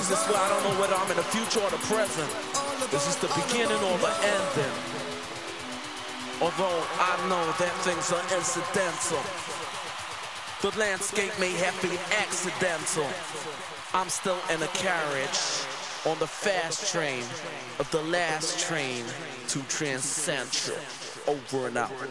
confused. That's why I don't know whether I'm in the future or the present. Is this the beginning or the ending? Although I know that things are incidental, the landscape may have been accidental. I'm still in a carriage on the fast train of the last train to Transcentral. Over and out.